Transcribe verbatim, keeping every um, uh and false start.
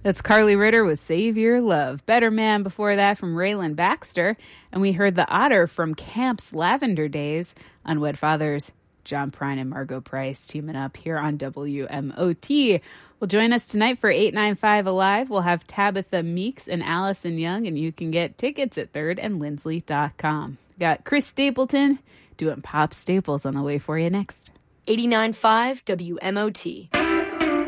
That's Carly Ritter with Save Your Love. Better Man before that from Raylan Baxter. And we heard The Otter from Camp's Lavender Days. Unwed Fathers, John Prine and Margot Price teaming up here on W M O T. Well, join us tonight for eight ninety-five Alive. We'll have Tabitha Meeks and Allison Young, and you can get tickets at third and lindsley dot com. Got Chris Stapleton doing Pop Staples on the way for you next. eighty-nine point five W M O T.